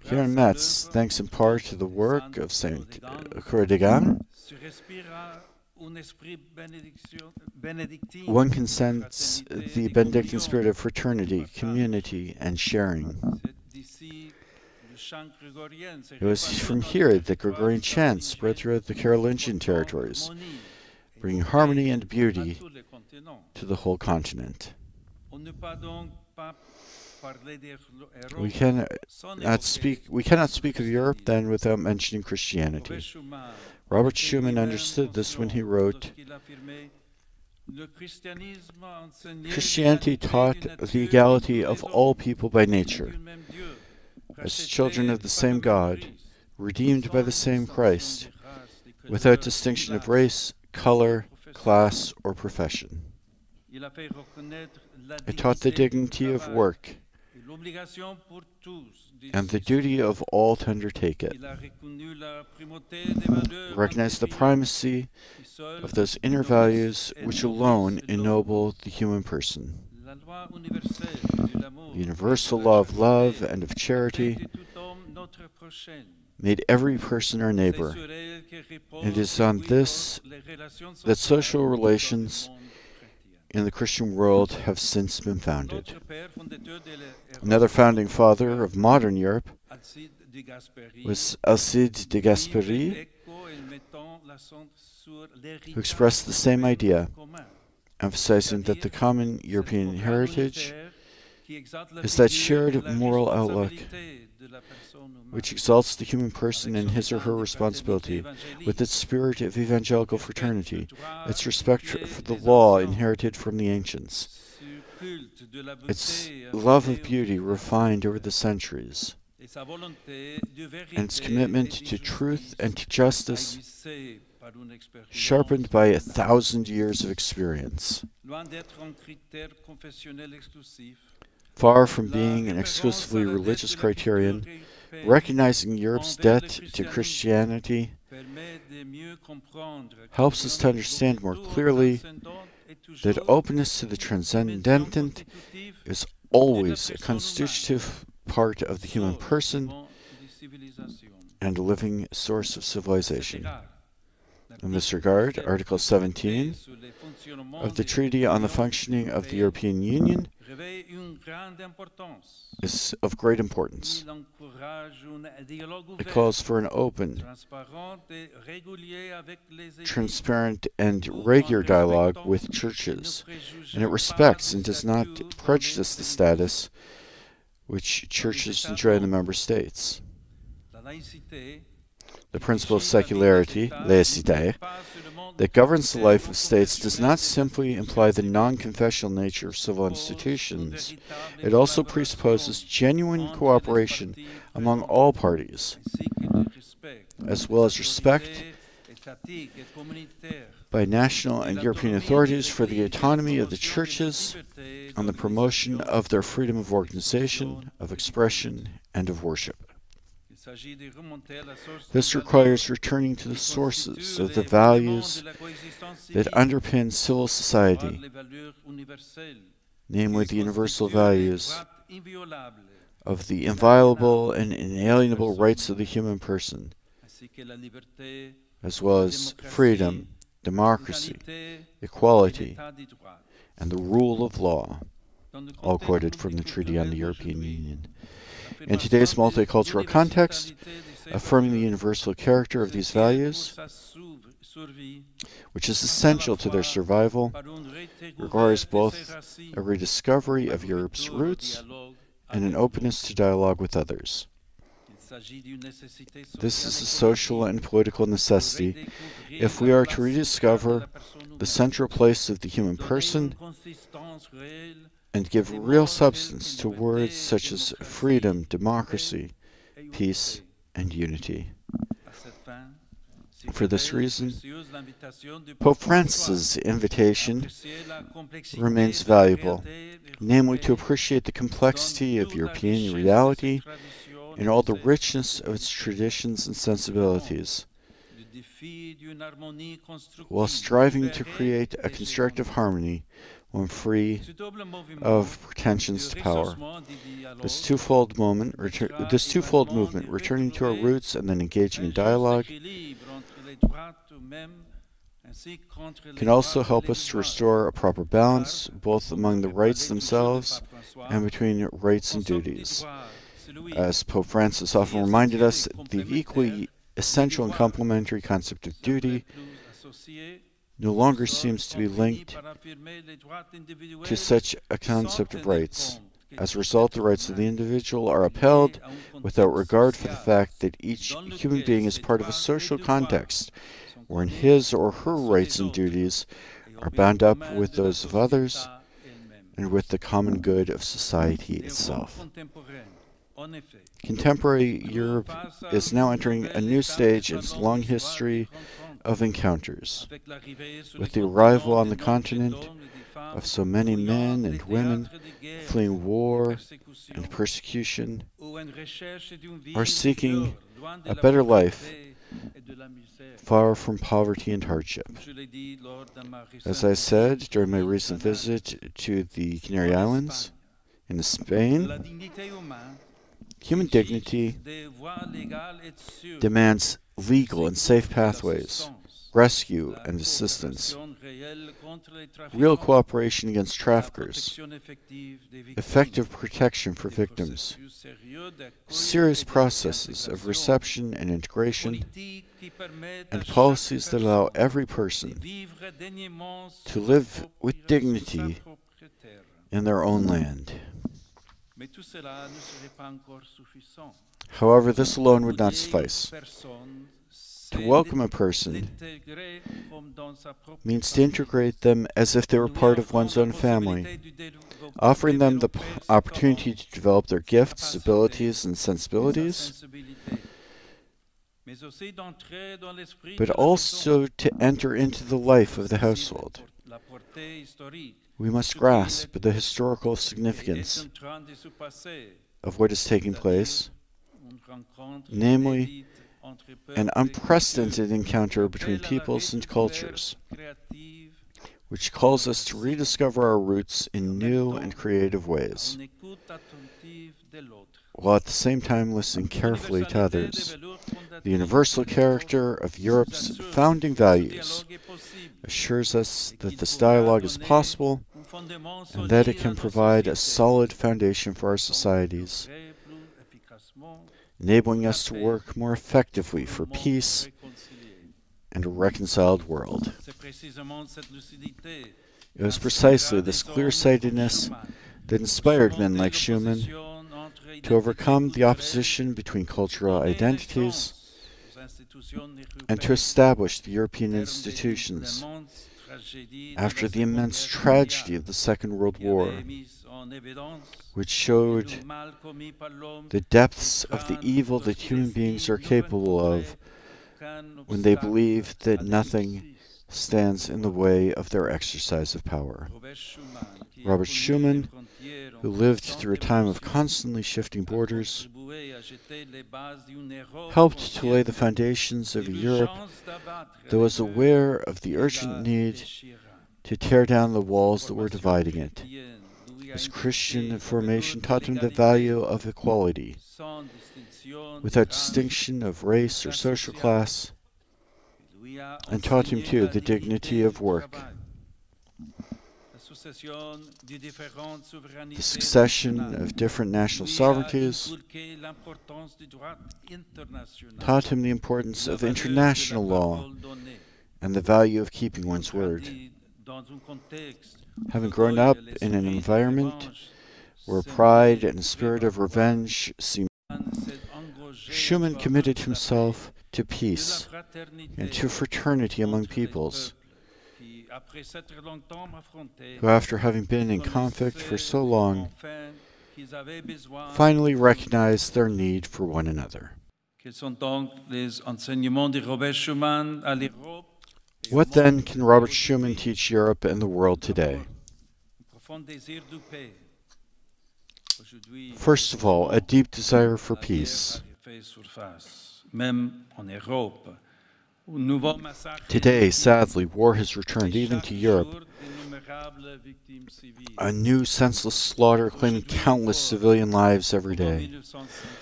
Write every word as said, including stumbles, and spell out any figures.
Here in Metz, thanks in part to the work of Saint Coeur one can sense the Benedictine spirit of fraternity, community, and sharing. It was from here that Gregorian chants spread throughout the Carolingian territories, bringing harmony and beauty to the whole continent. We cannot speak, we cannot speak of Europe then without mentioning Christianity. Robert Schumann understood this when he wrote, "Christianity taught the equality of all people by nature, as children of the same God, redeemed by the same Christ, without distinction of race, color, class, or profession. It taught the dignity of work and the duty of all to undertake it. It recognized the primacy of those inner values which alone ennoble the human person. The universal law of love and of charity made every person our neighbor. And it is on this that social relations in the Christian world have since been founded." Another founding father of modern Europe was Alcide de Gasperi, who expressed the same idea, emphasizing that the common European heritage is that shared moral outlook which exalts the human person in his or her responsibility, with its spirit of evangelical fraternity, its respect for the law inherited from the ancients, its love of beauty refined over the centuries, and its commitment to truth and to justice sharpened by a thousand years of experience. Far from being an exclusively religious criterion, recognizing Europe's debt to Christianity helps us to understand more clearly that openness to the transcendent is always a constitutive part of the human person and a living source of civilization. In this regard, Article seventeen of the Treaty on the Functioning of the European Union is of great importance. It calls for an open, transparent, and regular dialogue with churches, and it respects and does not prejudice the status which churches enjoy in the member states. The principle of secularity, laïcité, that governs the life of states does not simply imply the non-confessional nature of civil institutions. It also presupposes genuine cooperation among all parties, as well as respect by national and European authorities for the autonomy of the churches and the promotion of their freedom of organization, of expression, and of worship. This requires returning to the sources of the values that underpin civil society, namely the universal values of the inviolable and inalienable rights of the human person, as well as freedom, democracy, equality, and the rule of law, all quoted from the Treaty on the European Union. In today's multicultural context, affirming the universal character of these values, which is essential to their survival, requires both a rediscovery of Europe's roots and an openness to dialogue with others. This is a social and political necessity if we are to rediscover the central place of the human person and give real substance to words such as freedom, democracy, peace, and unity. For this reason, Pope Francis' invitation remains valuable, namely to appreciate the complexity of European reality and all the richness of its traditions and sensibilities, while striving to create a constructive harmony when free of pretensions to power. This twofold moment, retur- this twofold movement, returning to our roots and then engaging in dialogue, can also help us to restore a proper balance, both among the rights themselves and between rights and duties. As Pope Francis often reminded us, the equally essential and complementary concept of duty no longer seems to be linked to such a concept of rights. As a result, the rights of the individual are upheld without regard for the fact that each human being is part of a social context wherein his or her rights and duties are bound up with those of others and with the common good of society itself. Contemporary Europe is now entering a new stage in its long history of encounters. With the arrival on the continent of so many men and women fleeing war and persecution, or seeking a better life far from poverty and hardship. As I said during my recent visit to the Canary Islands in Spain, human dignity demands legal and safe pathways, rescue and assistance, real cooperation against traffickers, effective protection for victims, serious processes of reception and integration, and policies that allow every person to live with dignity in their own land. However, this alone would not suffice. To welcome a person means to integrate them as if they were part of one's own family, offering them the opportunity to develop their gifts, abilities, and sensibilities, but also to enter into the life of the household. We must grasp the historical significance of what is taking place, namely, an unprecedented encounter between peoples and cultures, which calls us to rediscover our roots in new and creative ways, while at the same time listening carefully to others. The universal character of Europe's founding values assures us that this dialogue is possible and that it can provide a solid foundation for our societies, enabling us to work more effectively for peace and a reconciled world. It was precisely this clear-sightedness that inspired men like Schuman to overcome the opposition between cultural identities and to establish the European institutions after the immense tragedy of the Second World War, which showed the depths of the evil that human beings are capable of when they believe that nothing stands in the way of their exercise of power. Robert Schuman, who lived through a time of constantly shifting borders, helped to lay the foundations of a Europe that was aware of the urgent need to tear down the walls that were dividing it. His Christian formation taught him the value of equality, without distinction of race or social class, and taught him, too, the dignity of work. The succession of different national sovereignties taught him the importance of international law and the value of keeping one's word. Having grown up in an environment where pride and a spirit of revenge seemed, Schuman committed himself to peace and to fraternity among peoples, who, after having been in conflict for so long, finally recognized their need for one another. What then can Robert Schuman teach Europe and the world today? First of all, a deep desire for peace. Today, sadly, war has returned even to Europe. A new senseless slaughter claiming countless civilian lives every day.